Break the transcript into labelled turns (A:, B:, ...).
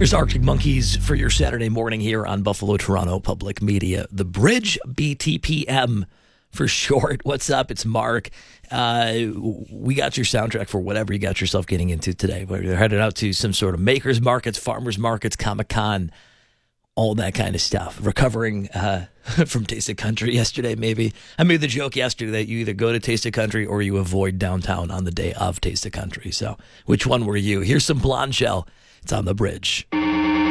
A: Here's Arctic Monkeys for your Saturday morning here on Buffalo Toronto Public Media. The Bridge, BTPM for short. What's up? It's Mark. We got your soundtrack for whatever you got yourself getting into today. We're headed out to some sort of makers markets, farmers markets, Comic-Con, all that kind of stuff. Recovering from Taste of Country yesterday, maybe. I made the joke yesterday that you either go to Taste of Country or you avoid downtown on the day of Taste of Country. So which one were you? Here's some Blonde Shell. It's on the Bridge.